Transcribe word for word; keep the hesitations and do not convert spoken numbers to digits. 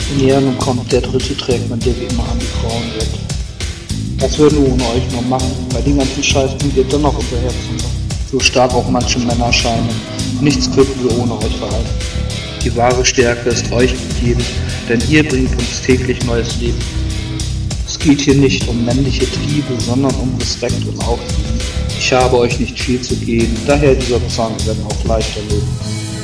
Ja, nun kommt der dritte Track, mit dem wir immer an die Frauen weg. Was würden wir ohne euch nur machen? Bei den ganzen Scheiß bringt ihr dennoch hinterher zu. So stark auch manche Männer scheinen. Nichts könnten wir ohne euch verhalten. Die wahre Stärke ist euch gegeben, denn ihr bringt uns täglich neues Leben. Es geht hier nicht um männliche Triebe, sondern um Respekt und Aufliebe. Ich habe euch nicht viel zu geben, daher dieser Song werden auch leichter leben.